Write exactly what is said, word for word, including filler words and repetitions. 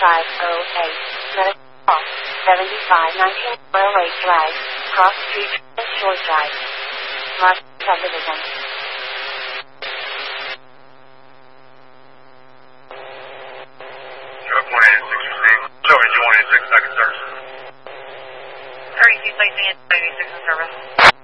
five oh eight. Medical call. seventy-five nineteen Railway Drive, Cross Street, Shore Drive. Mark subdivision. one eighty-six received. Joey, you one eighty-six, second service. thirty-two placing at eighty-six in service.